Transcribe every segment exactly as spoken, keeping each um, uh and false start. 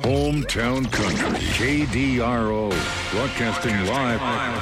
Hometown Country, K D R O, broadcasting live.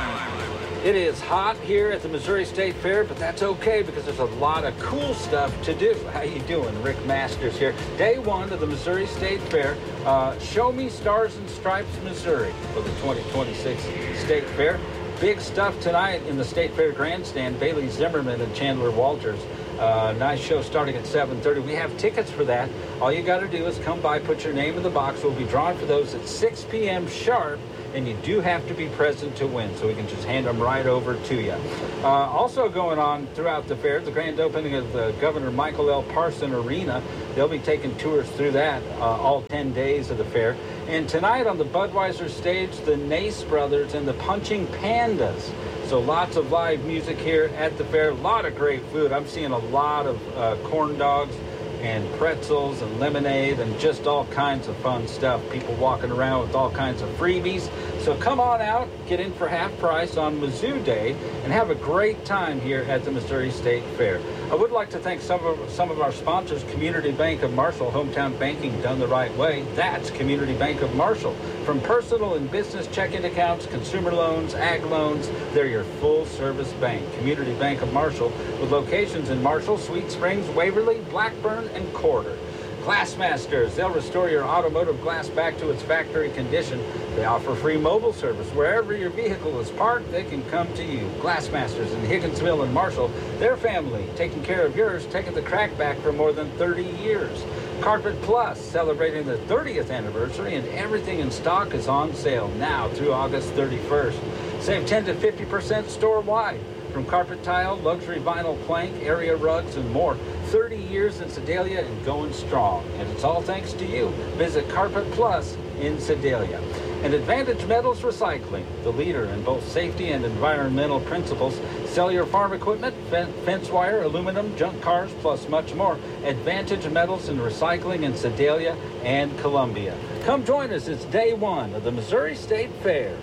It is hot here at the Missouri State Fair, but that's okay because there's a lot of cool stuff to do. How you doing? Rick Masters here. Day one of the Missouri State Fair. Uh, Show Me Stars and Stripes, Missouri for the twenty twenty-six State Fair. Big stuff tonight in the State Fair grandstand. Bailey Zimmerman and Chandler Walters. Uh, nice show starting at seven thirty. We have tickets for that. All you got to do is come by, put your name in the box. We'll be drawing for those at six p.m. sharp, and you do have to be present to win, so we can just hand them right over to you. Uh, also going on throughout the fair, the grand opening of the Governor Michael L. Parson Arena. They'll be taking tours through that uh, all ten days of the fair. And tonight on the Budweiser stage, the Nace Brothers and the Punching Pandas. So lots of live music here at the fair. A lot of great food. I'm seeing a lot of uh, corn dogs and pretzels and lemonade and just all kinds of fun stuff. People walking around with all kinds of freebies. So come on out, get in for half price on Mizzou Day, and have a great time here at the Missouri State Fair. I would like to thank some of some of our sponsors, Community Bank of Marshall, hometown banking done the right way. That's Community Bank of Marshall. From personal and business checking accounts, consumer loans, ag loans, they're your full-service bank. Community Bank of Marshall, with locations in Marshall, Sweet Springs, Waverly, Blackburn, and Corder. Glassmasters, they'll restore your automotive glass back to its factory condition. They offer free mobile service. Wherever your vehicle is parked, they can come to you. Glassmasters in Higginsville and Marshall, their family taking care of yours, taking the crack back for more than thirty years. Carpet Plus, celebrating the thirtieth anniversary, and everything in stock is on sale now through August thirty-first. Save ten to fifty percent store-wide. From carpet tile, luxury vinyl plank, area rugs, and more. thirty years in Sedalia and going strong. And it's all thanks to you. Visit Carpet Plus in Sedalia. And Advantage Metals Recycling, the leader in both safety and environmental principles. Sell your farm equipment, fence wire, aluminum, junk cars, plus much more. Advantage Metals and Recycling in Sedalia and Columbia. Come join us. It's day one of the Missouri State Fair.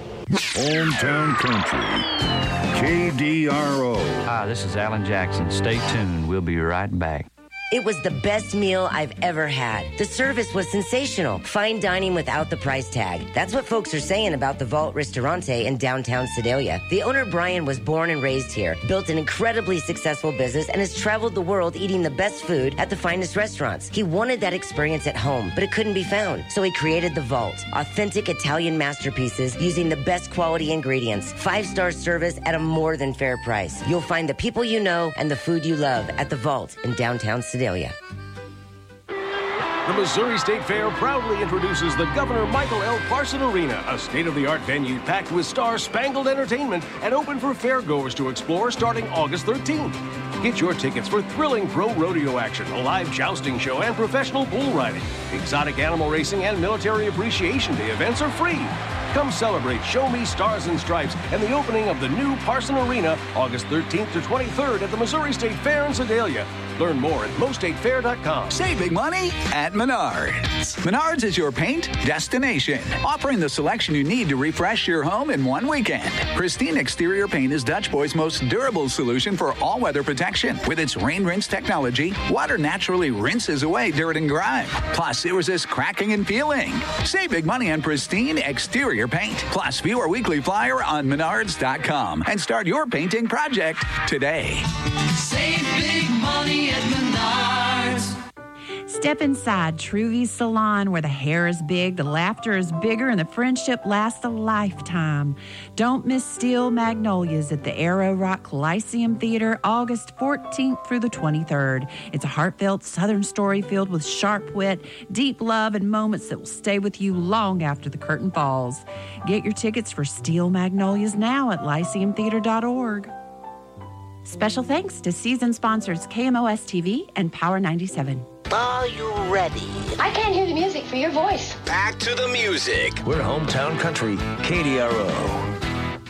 Hometown Country, K D R O. Hi, this is Alan Jackson. Stay tuned. We'll be right back. It was the best meal I've ever had. The service was sensational. Fine dining without the price tag. That's what folks are saying about the Vault Ristorante in downtown Sedalia. The owner, Brian, was born and raised here, built an incredibly successful business, and has traveled the world eating the best food at the finest restaurants. He wanted that experience at home, but it couldn't be found. So he created the Vault. Authentic Italian masterpieces using the best quality ingredients. Five-star service at a more than fair price. You'll find the people you know and the food you love at the Vault in downtown Sedalia. Sedalia. The Missouri State Fair proudly introduces the Governor Michael L. Parson Arena, a state-of-the-art venue packed with star-spangled entertainment and open for fairgoers to explore starting August thirteenth. Get your tickets for thrilling pro rodeo action, a live jousting show, and professional bull riding. Exotic animal racing and military appreciation day events are free. Come celebrate Show Me Stars and Stripes and the opening of the new Parson Arena August thirteenth to twenty-third at the Missouri State Fair in Sedalia. Learn more at mo state fair dot com. Saving money at Menards. Menards is your paint destination, offering the selection you need to refresh your home in one weekend. Pristine Exterior Paint is Dutch Boy's most durable solution for all-weather protection. With its rain rinse technology, water naturally rinses away dirt and grime. Plus, it resists cracking and peeling. Save big money on Pristine Exterior Paint. Plus, view our weekly flyer on menards dot com and start your painting project today. Save big money at Menards. Step inside Truvy's Salon, where the hair is big, the laughter is bigger, and the friendship lasts a lifetime. Don't miss Steel Magnolias at the Arrow Rock Lyceum Theater, August fourteenth through the twenty-third. It's a heartfelt Southern story filled with sharp wit, deep love, and moments that will stay with you long after the curtain falls. Get your tickets for Steel Magnolias now at lyceum theater dot org. Special thanks to season sponsors K M O S T V and Power ninety-seven. Are you ready? I can't hear the music for your voice. Back to the music. We're Hometown Country, K D R O.